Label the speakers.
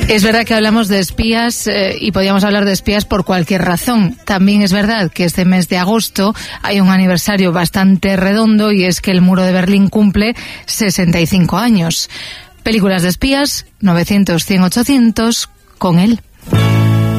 Speaker 1: Es verdad que hablamos de espías y podríamos hablar de espías por cualquier razón. También es verdad que este mes de agosto hay un aniversario bastante redondo y es que el muro de Berlín cumple 65 años. Películas de espías, 900, 100, 800, con él.